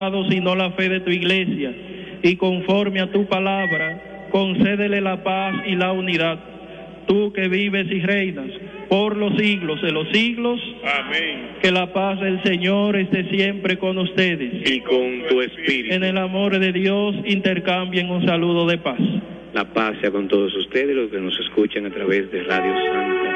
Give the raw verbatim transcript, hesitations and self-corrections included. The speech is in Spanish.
sino la fe de tu iglesia, y conforme a tu palabra, concédele la paz y la unidad, tú que vives y reinas por los siglos de los siglos. Amén. Que la paz del Señor esté siempre con ustedes. Y con tu espíritu. En el amor de Dios, intercambien un saludo de paz. La paz sea con todos ustedes, los que nos escuchan a través de Radio Santa